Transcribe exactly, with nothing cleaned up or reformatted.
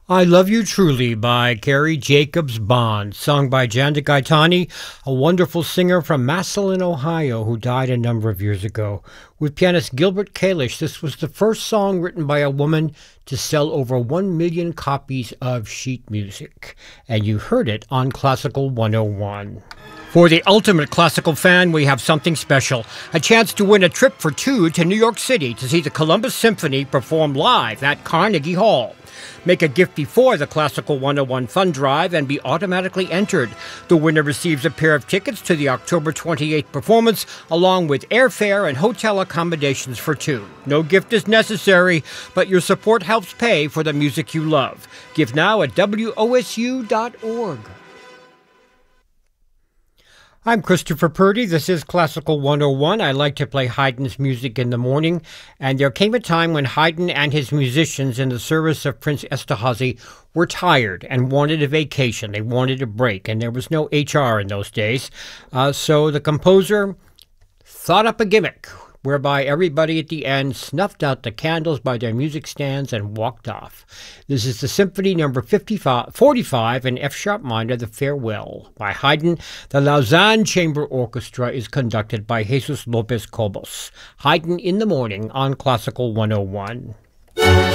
I Love You Truly by Carrie Jacobs Bond, sung by Janda Gaetani, a wonderful singer from Massillon, Ohio, who died a number of years ago. With pianist Gilbert Kalish, this was the first song written by a woman to sell over one million copies of sheet music. And you heard it on Classical one oh one. For the ultimate classical fan, we have something special. A chance to win a trip for two to New York City to see the Columbus Symphony perform live at Carnegie Hall. Make a gift before the Classical one oh one Fund Drive and be automatically entered. The winner receives a pair of tickets to the October twenty-eighth performance, along with airfare and hotel accommodations for two. No gift is necessary, but your support helps pay for the music you love. Give now at W O S U dot org. I'm Christopher Purdy. This is Classical one oh one. I like to play Haydn's music in the morning, and there came a time when Haydn and his musicians in the service of Prince Esterhazy were tired and wanted a vacation. They wanted a break, and there was no H R in those days. Uh, so the composer thought up a gimmick whereby everybody at the end snuffed out the candles by their music stands and walked off. This is the Symphony number fifty-five, forty-five in F-sharp minor, The Farewell, by Haydn. The Lausanne Chamber Orchestra is conducted by Jesus Lopez Cobos. Haydn in the morning on Classical one oh one.